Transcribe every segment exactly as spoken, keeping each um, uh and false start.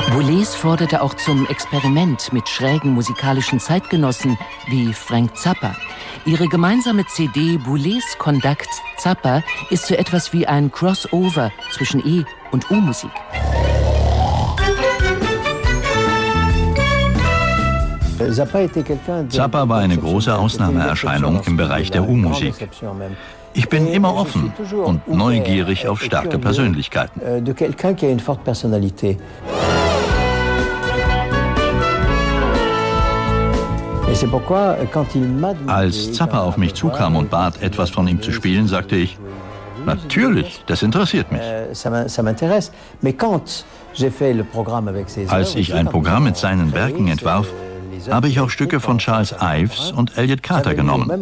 Boulez forderte auch zum Experiment mit schrägen musikalischen Zeitgenossen wie Frank Zappa. Ihre gemeinsame C D Boulez Conduct Zappa ist so etwas wie ein Crossover zwischen E- und U-Musik. Zappa war eine große Ausnahmeerscheinung im Bereich der U-Musik. Ich bin immer offen und neugierig auf starke Persönlichkeiten. Als Zappa auf mich zukam und bat, etwas von ihm zu spielen, sagte ich, natürlich, das interessiert mich. Als ich ein Programm mit seinen Werken entwarf, habe ich auch Stücke von Charles Ives und Elliott Carter genommen.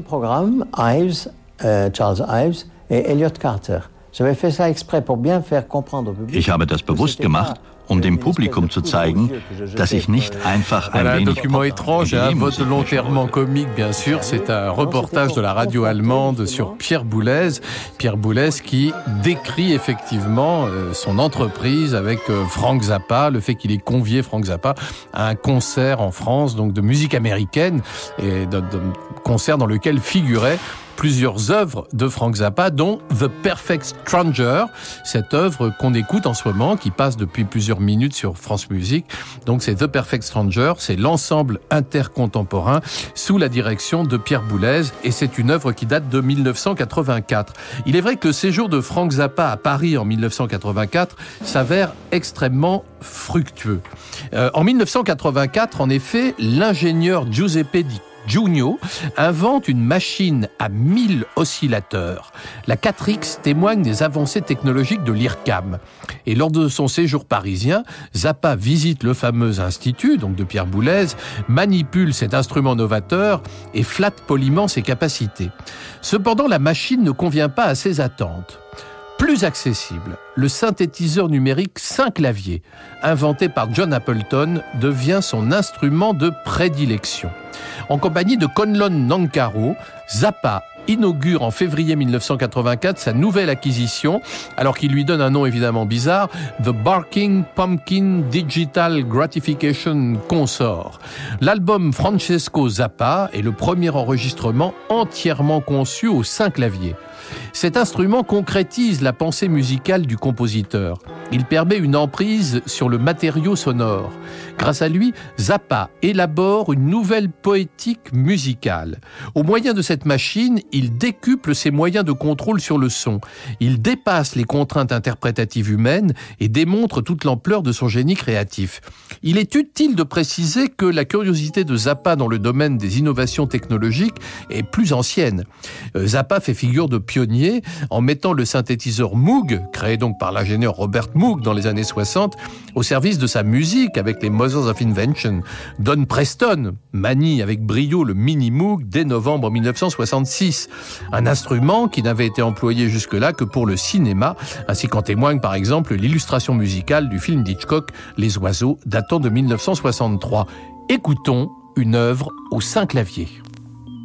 Ich habe das bewusst gemacht, um dem Publikum zu zeigen, dass ich nicht einfach ein voilà, wenig... Un document étrange, hein, volontairement comique, bien sûr. C'est un reportage de la radio allemande sur Pierre Boulez. Pierre Boulez qui décrit effectivement euh, son entreprise avec euh, Frank Zappa, le fait qu'il ait convié Frank Zappa à un concert en France, donc de musique américaine, et de, de concert dans lequel figurait plusieurs œuvres de Frank Zappa, dont The Perfect Stranger, cette œuvre qu'on écoute en ce moment, qui passe depuis plusieurs minutes sur France Musique. Donc c'est The Perfect Stranger, c'est l'ensemble intercontemporain sous la direction de Pierre Boulez, et c'est une œuvre qui date de mille neuf cent quatre-vingt-quatre. Il est vrai que le séjour de Frank Zappa à Paris en mille neuf cent quatre-vingt-quatre s'avère extrêmement fructueux. Euh, en mille neuf cent quatre-vingt-quatre, en effet, l'ingénieur Giuseppe Di Giugno invente une machine à mille oscillateurs. La quatre X témoigne des avancées technologiques de l'I R C A M. Et lors de son séjour parisien, Zappa visite le fameux institut, donc de Pierre Boulez, manipule cet instrument novateur et flatte poliment ses capacités. Cependant, la machine ne convient pas à ses attentes. Plus accessible, le synthétiseur numérique cinq claviers, inventé par John Appleton, devient son instrument de prédilection. En compagnie de Konlon Nankaro, Zappa inaugure en février mille neuf cent quatre-vingt-quatre sa nouvelle acquisition, alors qu'il lui donne un nom évidemment bizarre, The Barking Pumpkin Digital Gratification Consort. L'album Francesco Zappa est le premier enregistrement entièrement conçu aux cinq claviers. Cet instrument concrétise la pensée musicale du compositeur. Il permet une emprise sur le matériau sonore. Grâce à lui, Zappa élabore une nouvelle poétique musicale. Au moyen de cette machine, il décuple ses moyens de contrôle sur le son. Il dépasse les contraintes interprétatives humaines et démontre toute l'ampleur de son génie créatif. Il est utile de préciser que la curiosité de Zappa dans le domaine des innovations technologiques est plus ancienne. Zappa fait figure de pionnier en mettant le synthétiseur Moog, créé donc par l'ingénieur Robert Moog dans les années soixante, au service de sa musique avec les Mothers of Invention. Don Preston manie avec brio le Mini Moog dès novembre mille neuf cent soixante-six, un instrument qui n'avait été employé jusque-là que pour le cinéma, ainsi qu'en témoigne par exemple l'illustration musicale du film d'Hitchcock Les Oiseaux datant de mille neuf cent soixante-trois. Écoutons une œuvre aux cinq claviers.